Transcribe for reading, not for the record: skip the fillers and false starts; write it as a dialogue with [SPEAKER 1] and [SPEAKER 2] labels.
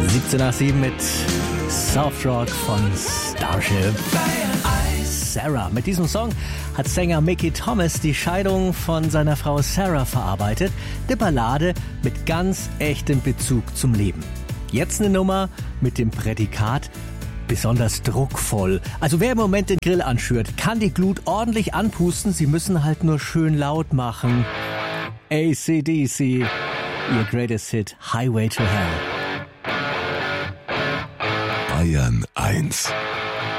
[SPEAKER 1] 17:07 mit Softrock von Starship. Sarah. Mit diesem Song hat Sänger Mickey Thomas die Scheidung von seiner Frau Sarah verarbeitet. Eine Ballade mit ganz echtem Bezug zum Leben. Jetzt eine Nummer mit dem Prädikat besonders druckvoll. Also wer im Moment den Grill anschürt, kann die Glut ordentlich anpusten. Sie müssen halt nur schön laut machen. AC/DC, ihr greatest hit, Highway to Hell.
[SPEAKER 2] Bayern 1